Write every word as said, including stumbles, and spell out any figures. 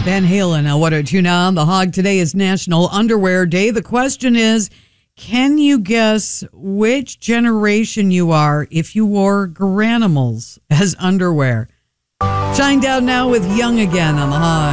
Van Halen, uh, what a tune on the Hog. Today is National Underwear Day. The question is, can you guess which generation you are if you wore Garanimals as underwear? Shine down now with Young Again on the Hog.